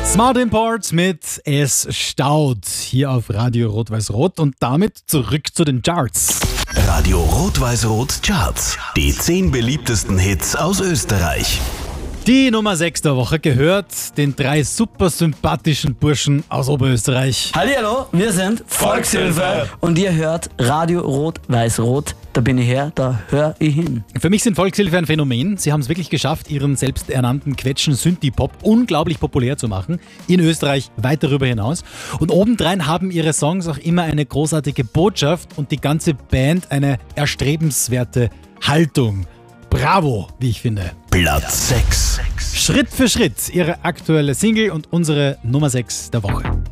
Smart Imports mit Es staut hier auf Radio Rot-Weiß-Rot und damit zurück zu den Charts. Radio Rot-Weiß-Rot Charts. Die 10 beliebtesten Hits aus Österreich. Die Nummer 6 der Woche gehört den 3 super sympathischen Burschen aus Oberösterreich. Hallihallo, wir sind Volkshilfe und ihr hört Radio Rot-Weiß-Rot. Da bin ich her, da höre ich hin. Für mich sind Volkshilfe ein Phänomen. Sie haben es wirklich geschafft, ihren selbsternannten Quetschen-Synthie-Pop unglaublich populär zu machen. In Österreich weit darüber hinaus. Und obendrein haben ihre Songs auch immer eine großartige Botschaft und die ganze Band eine erstrebenswerte Haltung. Bravo, wie ich finde. Platz 6. Schritt für Schritt ihre aktuelle Single und unsere Nummer 6 der Woche.